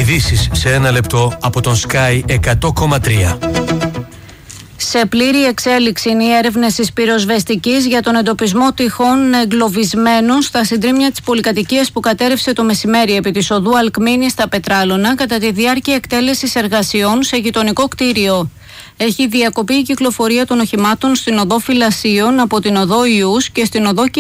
Ειδήσεις σε ένα λεπτό από τον Sky 100,3. Σε πλήρη εξέλιξη είναι οι έρευνες της πυροσβεστικής για τον εντοπισμό τυχών εγκλωβισμένων στα συντρίμμια της πολυκατοικίας που κατέρευσε το μεσημέρι επί της οδού Αλκμήνη στα Πετράλωνα κατά τη διάρκεια εκτέλεσης εργασιών σε γειτονικό κτίριο. Έχει διακοπεί η κυκλοφορία των οχημάτων στην οδό Φυλασίων από την οδό Ιούς και στην οδό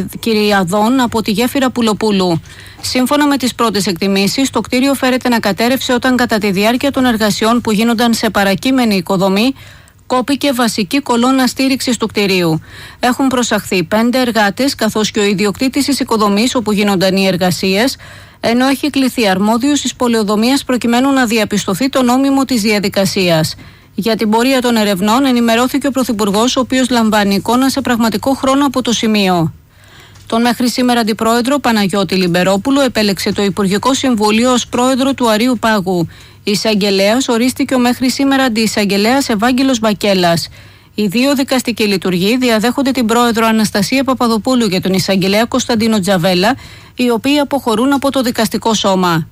Κυριαδών από τη γέφυρα Πουλοπούλου. Σύμφωνα με τις πρώτες εκτιμήσεις, το κτίριο φέρεται να κατέρευσε όταν κατά τη διάρκεια των εργασιών που γίνονταν σε παρακείμενη οικοδομή κόπηκε βασική κολόνα στήριξης του κτηρίου. Έχουν προσαχθεί 5 εργάτες καθώς και ο ιδιοκτήτης της οικοδομής όπου γίνονταν οι εργασίες, ενώ έχει κληθεί αρμόδιος της πολεοδομίας προκειμένου να διαπιστωθεί το νόμιμο της διαδικασίας. Για την πορεία των ερευνών ενημερώθηκε ο Πρωθυπουργός, ο οποίος λαμβάνει εικόνα σε πραγματικό χρόνο από το σημείο. Τον μέχρι σήμερα αντιπρόεδρο Παναγιώτη Λιμπερόπουλο επέλεξε το Υπουργικό Συμβούλιο ως πρόεδρο του Αρείου Πάγου. Εισαγγελέας ορίστηκε ο μέχρι σήμερα αντιεισαγγελέας Ευάγγελος Μπακέλας. Οι δύο δικαστικοί λειτουργοί διαδέχονται την πρόεδρο Αναστασία Παπαδοπούλου και τον εισαγγελέα Κωνσταντίνο Τζαβέλα, οι οποίοι αποχωρούν από το δικαστικό σώμα.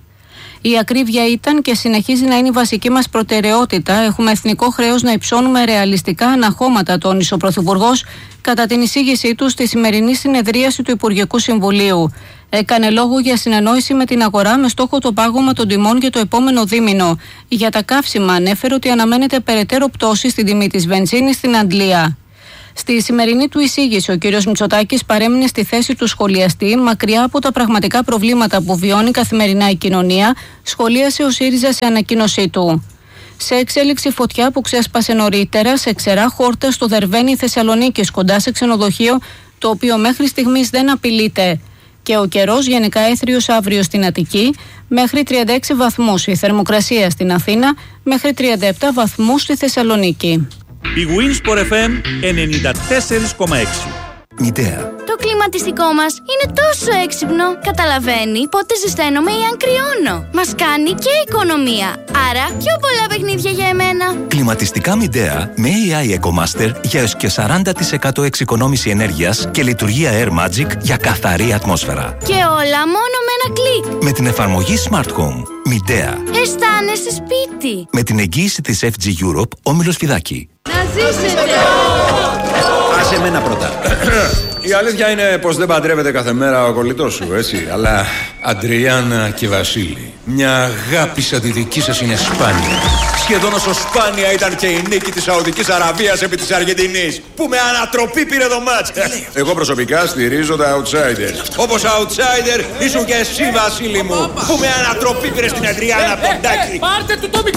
Η ακρίβεια ήταν και συνεχίζει να είναι η βασική μας προτεραιότητα. Έχουμε εθνικό χρέος να υψώνουμε ρεαλιστικά αναχώματα, τόνισε ο Πρωθυπουργός κατά την εισήγησή του στη σημερινή συνεδρίαση του Υπουργικού Συμβουλίου. Έκανε λόγο για συνεννόηση με την αγορά με στόχο το πάγωμα των τιμών για το επόμενο δίμηνο. Για τα καύσιμα ανέφερε ότι αναμένεται περαιτέρω πτώση στην τιμή της βενζίνης στην Αντλία. Στη σημερινή του εισήγηση, ο κ. Μητσοτάκης παρέμεινε στη θέση του σχολιαστή, μακριά από τα πραγματικά προβλήματα που βιώνει καθημερινά η κοινωνία, σχολίασε ο ΣΥΡΙΖΑ σε ανακοίνωσή του. Σε εξέλιξη φωτιά που ξέσπασε νωρίτερα σε ξερά χόρτα στο Δερβαίνι Θεσσαλονίκης, κοντά σε ξενοδοχείο, το οποίο μέχρι στιγμής δεν απειλείται. Και ο καιρός γενικά έθριος αύριο στην Αττική, μέχρι 36 βαθμούς η θερμοκρασία στην Αθήνα, μέχρι 37 βαθμούς στη Θεσσαλονίκη. Η Winsport FM 94,6. Μητέα. Το κλιματιστικό μας είναι τόσο έξυπνο. Καταλαβαίνει πότε ζεσταίνομαι ή αν κρυώνω. Μας κάνει και οικονομία. Άρα πιο πολλά παιχνίδια για εμένα. Κλιματιστικά Μητέα με AI EcoMaster για έως και 40% εξοικονόμηση ενέργειας και λειτουργία Air Magic για καθαρή ατμόσφαιρα. Και όλα μόνο με ένα κλικ. Με την εφαρμογή Smart Home. Μητέα. Αισθάνεσαι σπίτι. Με την εγγύηση της FG Europe, Όμιλος Φιδάκη. Να ζήσετε! Άσε εμένα πρώτα. Η αλήθεια είναι πως δεν παντρεύεται κάθε μέρα ο κολλητός σου, έτσι. Αλλά Αντριάννα και Βασίλη, μια αγάπη σαν τη δική σας είναι σπάνια. Σχεδόν όσο σπάνια ήταν και η νίκη της Σαουδικής Αραβίας επί της Αργεντινής, που με ανατροπή πήρε το μάτς. Εγώ προσωπικά στηρίζω τα outsiders. Όπως outsider ήσουν και εσύ, Βασίλη μου, που με ανατροπή πήρε στην Αντριάννα Ποντάκη. Πάρτε του το